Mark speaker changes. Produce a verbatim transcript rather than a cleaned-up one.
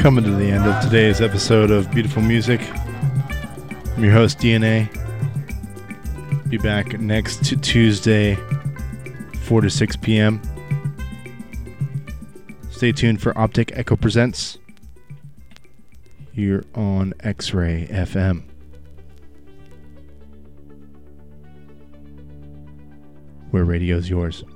Speaker 1: Coming to the end of today's episode of Beautiful Music. I'm your host, D N A. Be back next t- Tuesday, four to six p.m. Stay tuned for Optic Echo Presents here on X-Ray F M. Where radio's yours.